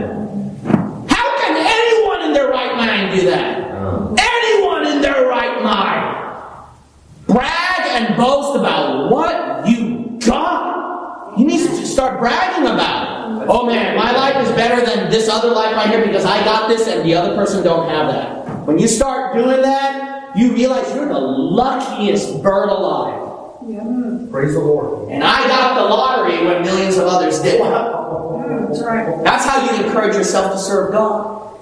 How can anyone in their right mind do that? Anyone in their right mind brag and boast about what you got? You need to start bragging about it. Oh man, my life is better than this other life right here because I got this and the other person don't have that. When you start doing that, you realize you're the luckiest bird alive. Yeah. Praise the Lord. And I got the lottery when millions of others did. That's right. That's how you encourage yourself to serve God.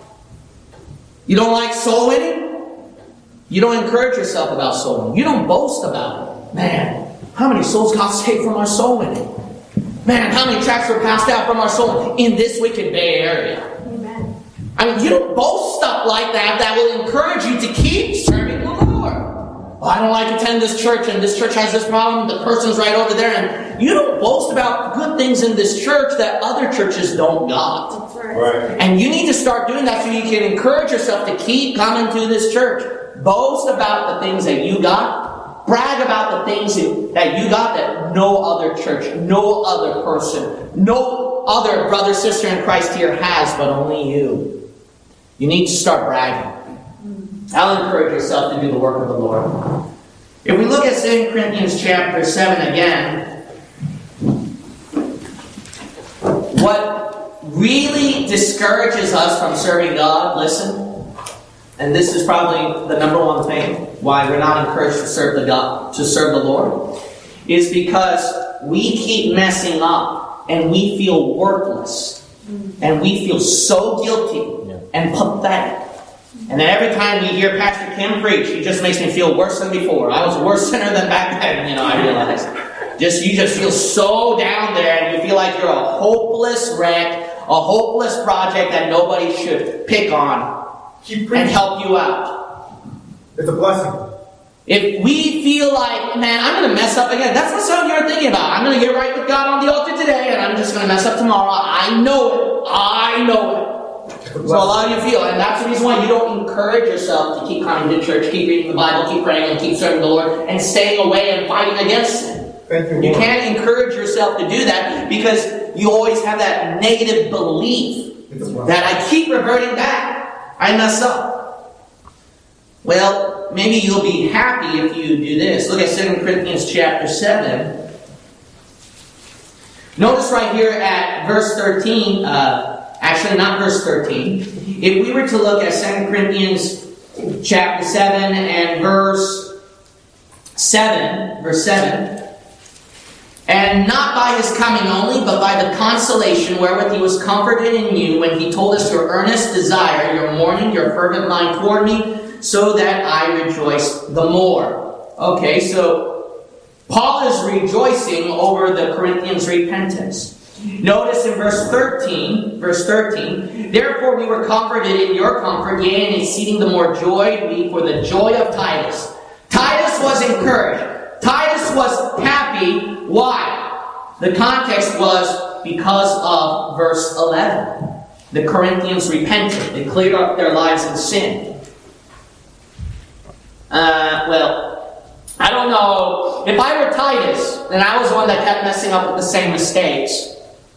You don't like soul winning? You don't encourage yourself about soul winning. You don't boast about it. Man, how many souls got saved from our soul winning? Man, how many tracts were passed out from our soul in this wicked Bay Area? Amen. I mean, you don't boast stuff like that that will encourage you to keep serving the Lord. Oh, I don't like to attend this church, and this church has this problem, the person's right over there, and you don't boast about good things in this church that other churches don't got. That's right. Right. And you need to start doing that so you can encourage yourself to keep coming to this church. Boast about the things that you got. Brag about the things that you got that no other church, no other person, no other brother, sister in Christ here has, but only you. You need to start bragging. I'll encourage yourself to do the work of the Lord. If we look at Second Corinthians chapter seven again, what really discourages us from serving God, listen, and this is probably the number one thing why we're not encouraged to serve the God, to serve the Lord, is because we keep messing up and we feel worthless and we feel so guilty and pathetic. And then every time we hear Pastor Kim preach, he just makes me feel worse than before. I was a worse sinner than back then, you know, I realize. Just you just feel so down there and you feel like you're a hopeless wreck, a hopeless project that nobody should pick on Keep and preaching. help you out. It's a blessing. If we feel like, man, I'm going to mess up again, that's what some of you are thinking about. I'm going to get right with God on the altar today, and I'm just going to mess up tomorrow. I know it. I know it. So a lot of you feel, and that's the reason why you don't encourage yourself to keep coming to church, keep reading the Bible, keep praying, and keep serving the Lord, and staying away and fighting against sin. Thank you, You Lord. can't encourage yourself to do that because you always have that negative belief It's a blessing. that I keep reverting back. I mess up. Well, maybe you'll be happy if you do this. Look at Second Corinthians chapter seven. Notice right here at verse thirteen, uh, actually not verse thirteen. If we were to look at Second Corinthians chapter seven and verse seven, verse seven, and not by his coming only, but by the consolation wherewith he was comforted in you, when he told us your earnest desire, your mourning, your fervent mind toward me, so that I rejoice the more. Okay, so Paul is rejoicing over the Corinthians' repentance. Notice in verse thirteen, verse thirteen, therefore we were comforted in your comfort, yea, and exceeding the more joy we for the joy of Titus. Titus was encouraged. Titus was happy. Why? The context was because of verse eleven. The Corinthians repented. They cleared up their lives in sin. Uh, well, I don't know. If I were Titus, and I was the one that kept messing up with the same mistakes,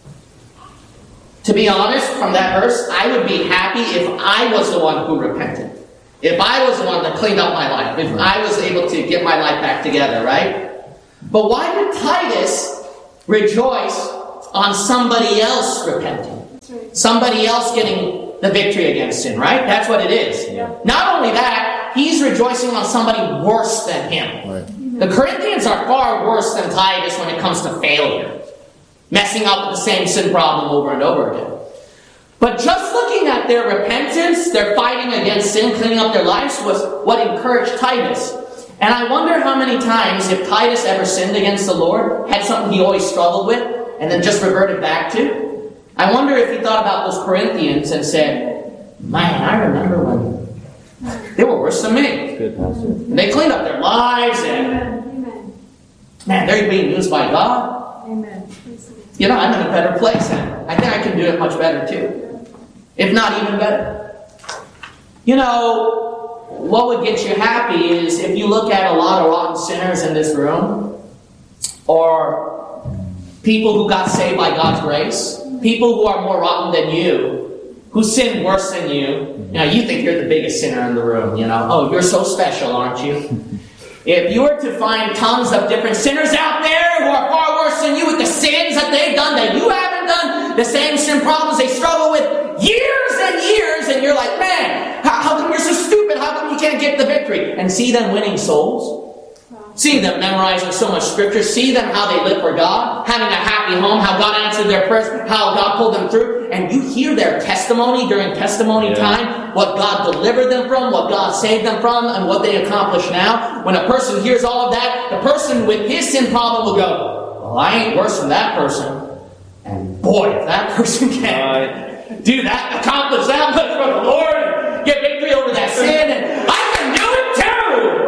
to be honest, from that verse, I would be happy if I was the one who repented. If I was the one that cleaned up my life. If I was able to get my life back together, right? But why did Titus rejoice on somebody else repenting? Somebody else getting the victory against sin, right? That's what it is. Yeah. Not only that, he's rejoicing on somebody worse than him. Right. The Corinthians are far worse than Titus when it comes to failure. Messing up with the same sin problem over and over again. But just looking at their repentance, their fighting against sin, cleaning up their lives, was what encouraged Titus. And I wonder how many times, if Titus ever sinned against the Lord, had something he always struggled with, and then just reverted back to, I wonder if he thought about those Corinthians and said, man, I remember when they were worse than me. Good, Pastor. And they cleaned up their lives, and Amen. man, they're being used by God. Amen. You know, I'm in a better place, and I think I can do it much better too. If not even better. You know, what would get you happy is if you look at a lot of rotten sinners in this room, or people who got saved by God's grace, people who are more rotten than you, who sin worse than you. You know, you think you're the biggest sinner in the room, you know. Oh, you're so special, aren't you? If you were to find tons of different sinners out there who are far worse than you with the sins that they've done that you haven't done, the same sin problems they struggle with years and years, and you're like, man, how, how come you're so stupid? How come you can't get the victory? And see them winning souls. See them memorizing so much scripture. See them how they live for God, having a happy home, how God answered their prayers, how God pulled them through. And you hear their testimony during testimony Yeah. time, what God delivered them from, what God saved them from, and what they accomplish now. When a person hears all of that, the person with his sin problem will go, well, I ain't worse than that person. And boy, if that person can do that, accomplish that much for the Lord, and get victory over that sin, and I can do it too!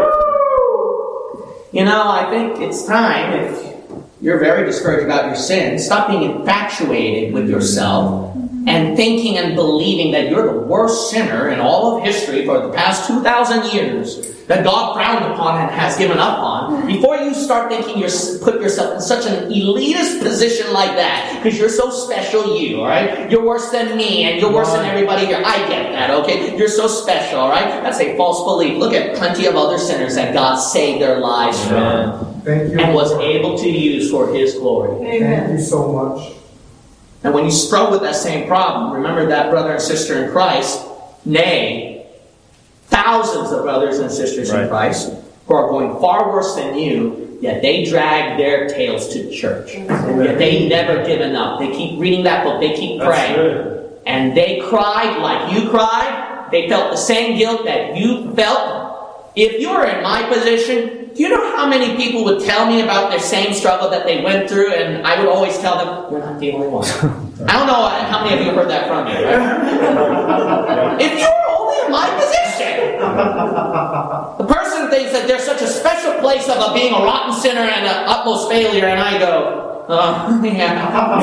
You know, I think it's time, if you're very discouraged about your sin, stop being infatuated with yourself and thinking and believing that you're the worst sinner in all of history for the past two thousand years that God frowned upon and has given up on. Before you start thinking you're put yourself in such an elitist position like that, because you're so special, you, all right? You're worse than me, and you're worse than everybody here. I get that, okay? You're so special, all right? That's a false belief. Look at plenty of other sinners that God saved their lives from Thank you. and was able to use for His glory. Thank Amen. you so much. And when you struggle with that same problem, remember that brother and sister in Christ, nay, thousands of brothers and sisters Right. in Christ who are going far worse than you, yet they drag their tails to church. Yet they never given up. They keep reading that book. They keep That's praying. good. And they cried like you cried. They felt the same guilt that you felt. If you were in my position, do you know how many people would tell me about their same struggle that they went through, and I would always tell them, you're not the only one. I don't know how many of you heard that from me, right? If you were only in my position. The person thinks that there's such a special place of a being a rotten sinner and an utmost failure, and I go, oh, yeah.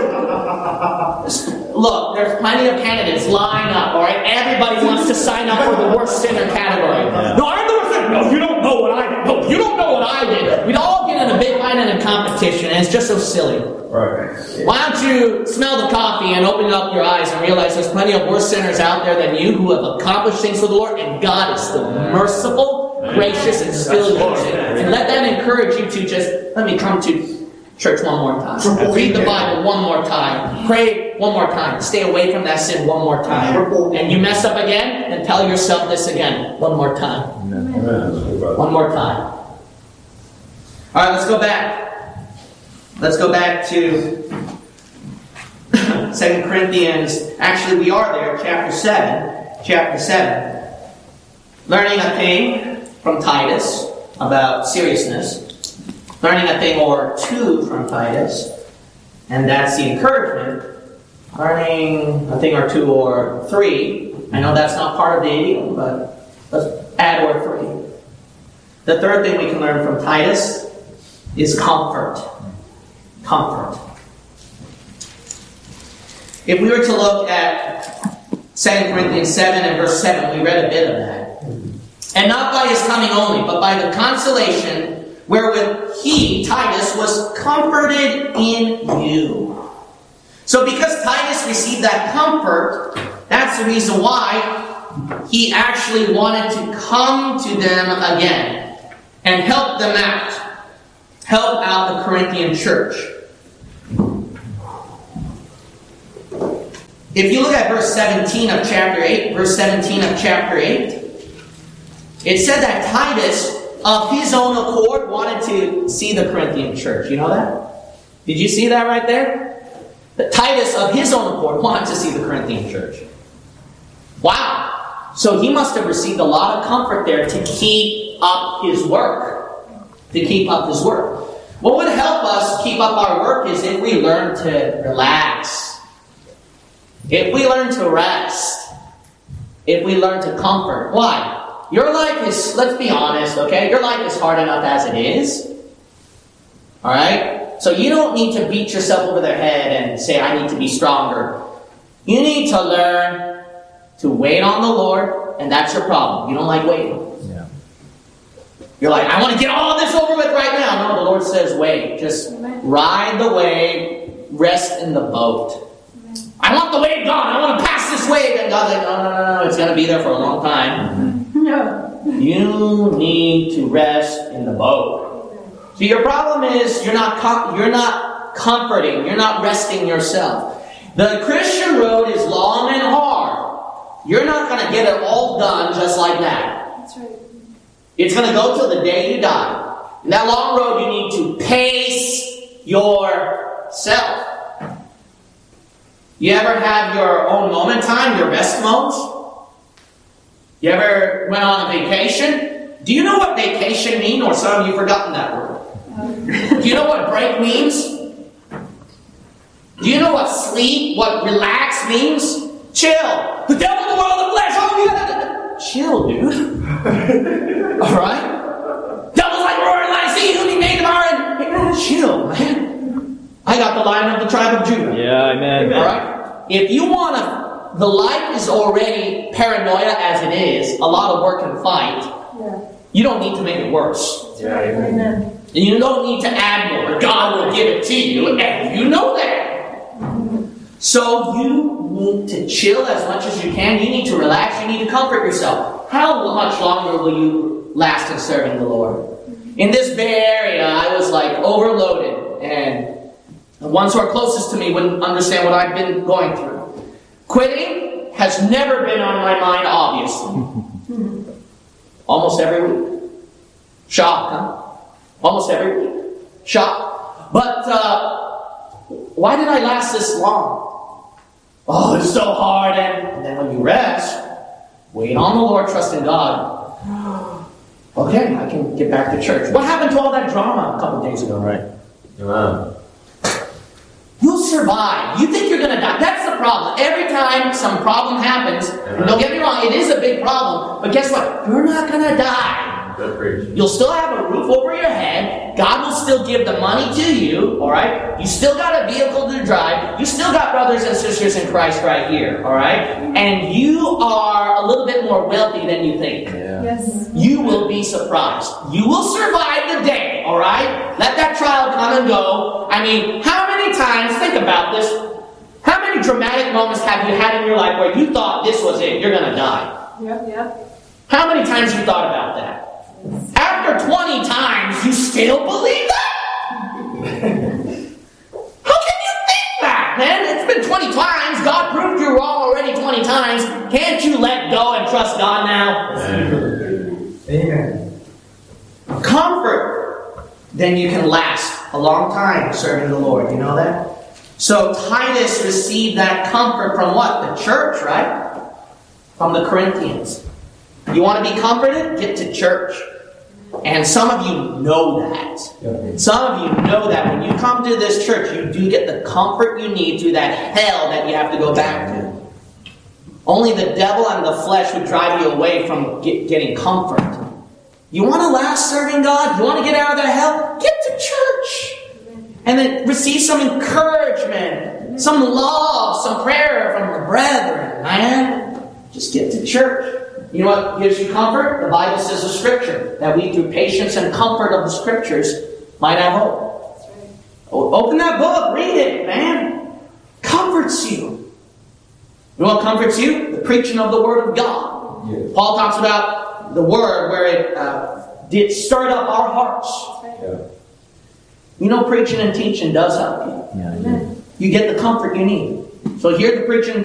Look, there's plenty of candidates lined up, alright? Everybody wants to sign up for the worst sinner category. No, I'm the worst sinner. No, you don't know what I did. No, you don't know what I did. We'd all get in a big line and a competition, and it's just so silly. Right. Why don't you smell the coffee and open up your eyes and realize there's plenty of worse sinners out there than you who have accomplished things for the Lord, and God is still merciful, gracious, and still using. And let that encourage you to just, let me come to church one more time. Read the Bible one more time. Pray one more time. Stay away from that sin one more time. And you mess up again, then tell yourself this again one more time. One more time. Alright, let's go back. Let's go back to Second Corinthians. Actually, we are there, chapter seven. Chapter seven. Learning a thing from Titus. about seriousness, learning a thing or two from Titus, and that's the encouragement. Learning a thing or two or three. I know that's not part of the idiom, but let's add or three. The third thing we can learn from Titus is comfort. Comfort. If we were to look at Second Corinthians seven and verse seven, we read a bit of that. And not by his coming only, but by the consolation wherewith he, Titus, was comforted in you. So because Titus received that comfort, that's the reason why he actually wanted to come to them again and help them out. Help out the Corinthian church. If you look at verse seventeen of chapter eight, verse seventeen of chapter eight, it said that Titus, of his own accord, wanted to see the Corinthian church. You know that? Did you see that right there? That Titus, of his own accord, wanted to see the Corinthian church. Wow! So he must have received a lot of comfort there to keep up his work. To keep up his work. What would help us keep up our work is if we learn to relax. If we learn to rest. If we learn to comfort. Why? Your life is, let's be honest, okay? Your life is hard enough as it is. Alright? So you don't need to beat yourself over the head and say, I need to be stronger. You need to learn to wait on the Lord, and that's your problem. You don't like waiting. Yeah. You're like, I want to get all this over with right now. No, the Lord says, wait. Just ride the wave, rest in the boat. I want the wave gone. I want to pass this wave. And God's like, no, no, no, no. It's going to be there for a long time. No. You need to rest in the boat. So your problem is you're not com- you're not comforting. You're not resting yourself. The Christian road is long and hard. You're not going to get it all done just like that. That's right. It's going to go till the day you die. In that long road, you need to pace yourself. You ever have your own moment time, your best moments? You ever went on a vacation? Do you know what vacation means? Or some of you forgotten that word. Do you know what break means? Do you know what sleep, what relax means? Chill. The devil, the world, the flesh. Oh, you gotta chill, dude. Alright? Devil's like roaring lion, see who he made tomorrow. And chill, man. I got the Lion of the tribe of Judah. Yeah, amen. Alright? If you want to, the life is already paranoia as it is, a lot of work and fight. Yeah. You don't need to make it worse. Yeah, amen. And you don't need to add more. God will give it to you, and you know that. So you need to chill as much as you can. You need to relax. You need to comfort yourself. How much longer will you last in serving the Lord? In this Bay Area, I was like overloaded, and the ones who are closest to me wouldn't understand what I've been going through. Quitting has never been on my mind, obviously. Almost every week. Shock, huh? Almost every week. Shock. But uh, why did I last this long? Oh, it's so hard. And, and then when you rest, wait on the Lord, trust in God. Okay, I can get back to church. What happened to all that drama a couple days ago? Right. Amen. You'll survive. You think you're going to die. That's the problem. Every time some problem happens, and don't get me wrong, it is a big problem. But guess what? You're not going to die. Good preach. You'll still have a roof over your head. God will still give the money to you. All right? You still got a vehicle to drive. You still got brothers and sisters in Christ right here. All right? And you are a little bit more wealthy than you think. Yeah. Yes. You will be surprised. You will survive the day, all right? Let that trial come and go. I mean, how many times, think about this, how many dramatic moments have you had in your life where you thought this was it, you're going to die? Yep, yep. How many times you thought about that? After twenty times, you still believe that? How can you think that, man? It's been twenty times. God proved you wrong already twenty times. Can't you let go and trust God now? Amen. Comfort, then you can last a long time serving the Lord. You know that? So Titus received that comfort from what? The church, right? From the Corinthians. You want to be comforted? Get to church. And some of you know that. Yeah. Some of you know that when you come to this church, you do get the comfort you need through that hell that you have to go back to. Only the devil and the flesh would drive you away from get, getting comfort. You want to last serving God? You want to get out of that hell? Get to church. And then receive some encouragement, some love, some prayer from the brethren, man. Just get to church. You know what gives you comfort? The Bible says the Scripture, that we through patience and comfort of the Scriptures might have hope. O- Open that book, read it, man. Comforts you. You know what comforts you? The preaching of the Word of God. Yes. Paul talks about the Word where it uh, did stir up our hearts. Yeah. You know preaching and teaching does help you. Amen. You get the comfort you need. So hear the preaching